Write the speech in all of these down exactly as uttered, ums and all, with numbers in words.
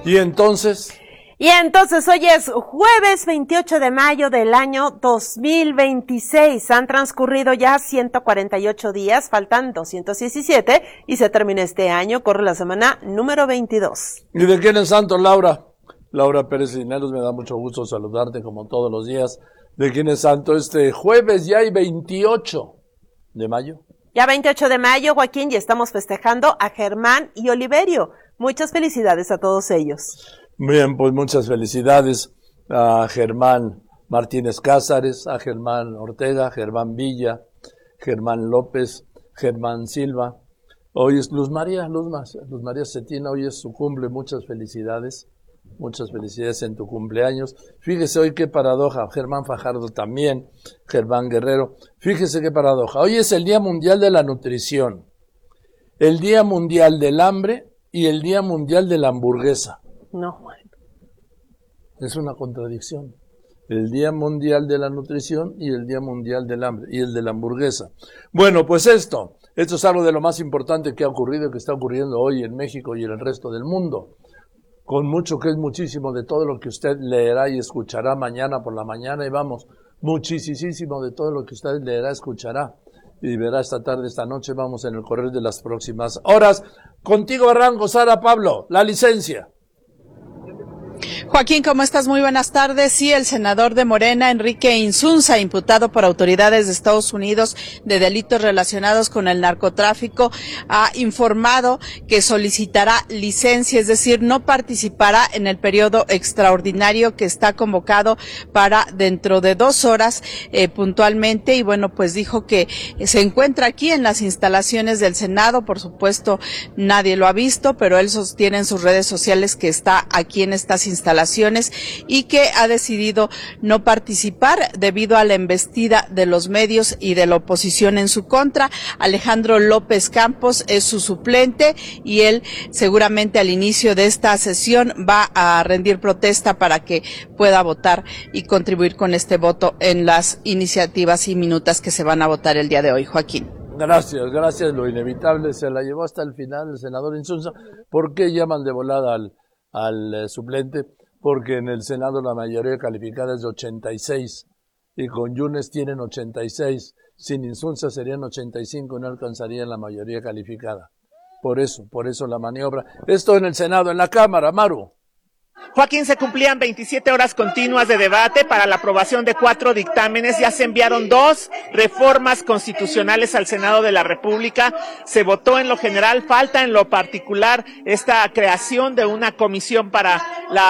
Y entonces... Y entonces hoy es jueves veintiocho de mayo del año dos mil veintiséis. Han transcurrido ya ciento cuarenta y ocho días, faltan doscientos diecisiete y se termina este año, corre la semana número veintidós. ¿Y de quién es santo, Laura? Laura Pérez Cisneros, me da mucho gusto saludarte como todos los días. ¿De quién es santo este jueves? Ya hay veintiocho de mayo. Ya veintiocho de mayo, Joaquín, y estamos festejando a Germán y Oliverio. Muchas felicidades a todos ellos. Bien, pues muchas felicidades a Germán Martínez Cázares, a Germán Ortega, Germán Villa, Germán López, Germán Silva. Hoy es Luz María, Luz, Luz María Cetina, hoy es su cumple, muchas felicidades, muchas felicidades en tu cumpleaños. Fíjese hoy qué paradoja, Germán Fajardo también, Germán Guerrero. Fíjese qué paradoja, hoy es el Día Mundial de la Nutrición, el Día Mundial del Hambre y el Día Mundial de la Hamburguesa. No, bueno. Es una contradicción. El Día Mundial de la Nutrición y el Día Mundial del Hambre y el de la hamburguesa. Bueno, pues esto, esto es algo de lo más importante que ha ocurrido y que está ocurriendo hoy en México y en el resto del mundo. Con mucho que es muchísimo de todo lo que usted leerá y escuchará mañana por la mañana y vamos, muchísimo de todo lo que usted leerá, escuchará y verá esta tarde, esta noche, vamos en el correr de las próximas horas. Contigo arranco, Sara Pablo, la licencia. Joaquín, ¿cómo estás? Muy buenas tardes. Sí, el senador de Morena, Enrique Insunza, imputado por autoridades de Estados Unidos de delitos relacionados con el narcotráfico, ha informado que solicitará licencia, es decir, no participará en el periodo extraordinario que está convocado para dentro de dos horas eh, puntualmente. Y bueno, pues dijo que se encuentra aquí en las instalaciones del Senado. Por supuesto, nadie lo ha visto, pero él sostiene en sus redes sociales que está aquí en estas instalaciones y que ha decidido no participar debido a la embestida de los medios y de la oposición en su contra. Alejandro López Campos es su suplente y él seguramente al inicio de esta sesión va a rendir protesta para que pueda votar y contribuir con este voto en las iniciativas y minutas que se van a votar el día de hoy. Joaquín. Gracias, gracias. Lo inevitable se la llevó hasta el final el senador Insunza. ¿Por qué llaman de volada al, al eh, suplente? Porque en el Senado la mayoría calificada es de ochenta y seis y con Yunes tienen ochenta y seis, sin Insunza serían ochenta y cinco y no alcanzarían la mayoría calificada. Por eso, por eso la maniobra. Esto en el Senado, en la Cámara, Maru. Joaquín, se cumplían veintisiete horas continuas de debate para la aprobación de cuatro dictámenes. Ya se enviaron dos reformas constitucionales al Senado de la República. Se votó en lo general, falta en lo particular esta creación de una comisión para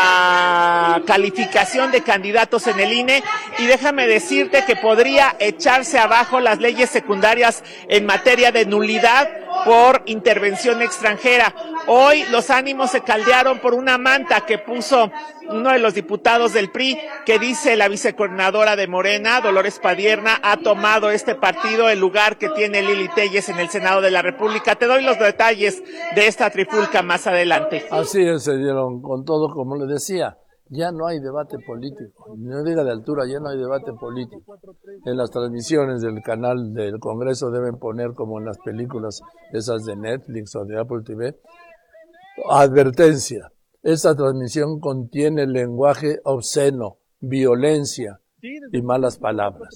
la calificación de candidatos en el I N E. Y déjame decirte que podría echarse abajo las leyes secundarias en materia de nulidad por intervención extranjera. Hoy los ánimos se caldearon por una manta que puso uno de los diputados del P R I, que dice la vicecoordinadora de Morena, Dolores Padierna, ha tomado este partido el lugar que tiene Lili Telles en el Senado de la República. Te doy los detalles de esta trifulca más adelante. Así es, se dieron con todo, como le decía. Ya no hay debate político, no diga de altura, ya no hay debate político. En las transmisiones del canal del Congreso deben poner, como en las películas esas de Netflix o de Apple T V, advertencia, esta transmisión contiene lenguaje obsceno, violencia y malas palabras.